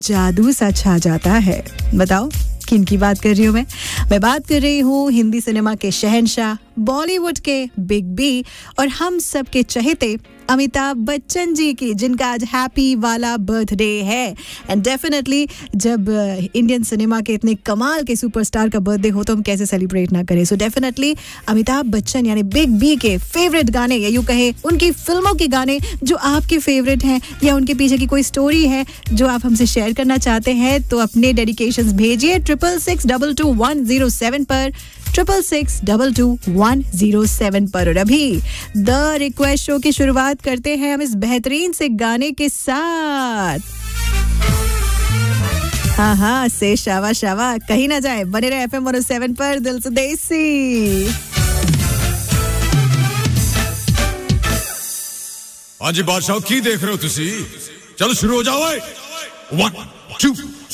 जादू सा छा जाता है। बताओ किन की बात कर रही हूँ मैं बात कर रही हूँ हिंदी सिनेमा के शहंशाह, बॉलीवुड के बिग बी और हम सब के चहेते अमिताभ बच्चन जी की, जिनका आज हैप्पी वाला बर्थडे है। एंड डेफिनेटली जब इंडियन सिनेमा के इतने कमाल के सुपरस्टार का बर्थडे हो तो हम कैसे सेलिब्रेट ना करें। सो डेफिनेटली अमिताभ बच्चन यानी बिग बी के फेवरेट गाने, या यूं कहे उनकी फिल्मों के गाने जो आपके फेवरेट हैं, या उनके पीछे की कोई स्टोरी है जो आप हमसे शेयर करना चाहते हैं, तो अपने डेडिकेशंस भेजिए 66622107 पर, 66622107 पर। और अभी द रिक्वेस्ट शो की शुरुआत करते हैं हम इस बेहतरीन से गाने के साथ। हाँ से शावा शावा कहीं ना जाए, बने रहे FM 107 पर, दिल से देसी। हाँ जी बादशाह, की देख रहे हो तुसी? चलो शुरू हो जाओ। 1 2